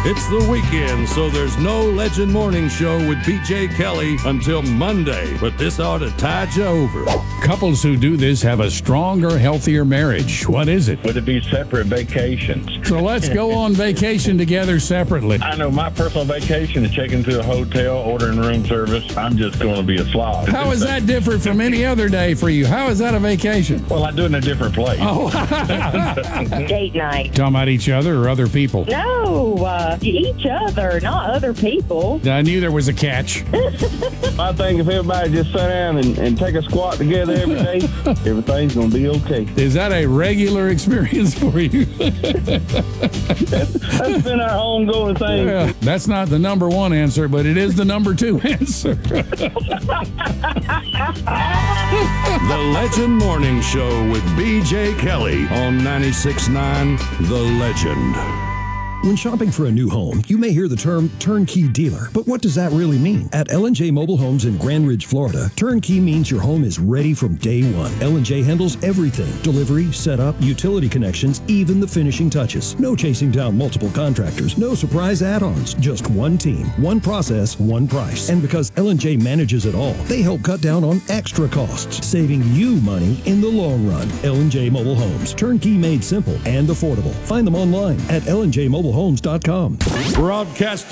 It's the weekend, so there's no Legend Morning Show with BJ Kelly until Monday, but this ought to tide you over. Couples who do this have a stronger, healthier marriage. What is it? Would it be separate vacations? So let's go on vacation together separately. I know my personal vacation is checking into a hotel, ordering room service. I'm just going to be a slob. How is that different from any other day for you? How is that a vacation? Well, I do it in a different place. Oh, Date night. talking about each other or other people? No, each other, not other people. I knew there was a catch. I think if everybody just sat down and take a squat together every day, everything's going to be okay. Is that a regular experience for you? That's been our ongoing thing. Yeah, that's not the number one answer, but it is the number two answer. The Legend Morning Show with BJ Kelly on 96.9 The Legend. When shopping for a new home, you may hear the term turnkey dealer, but what does that really mean? At L&J Mobile Homes in Grand Ridge, Florida, turnkey means your home is ready from day one. L&J handles everything: delivery, setup, utility connections, even the finishing touches. No chasing down multiple contractors, no surprise add-ons, just one team, one process, one price. And because L&J manages it all, they help cut down on extra costs, saving you money in the long run. L&J Mobile Homes, turnkey made simple and affordable. Find them online at LNJMobileHomes.com. Broadcast